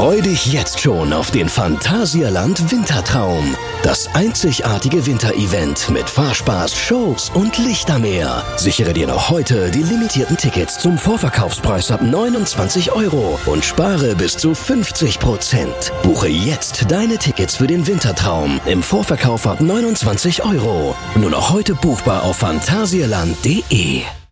Freu dich jetzt schon auf den Phantasialand Wintertraum. Das einzigartige Winterevent mit Fahrspaß, Shows und Lichtermeer. Sichere dir noch heute die limitierten Tickets zum Vorverkaufspreis ab 29 € und spare bis zu 50%. Buche jetzt deine Tickets für den Wintertraum im Vorverkauf ab 29 €. Nur noch heute buchbar auf phantasialand.de.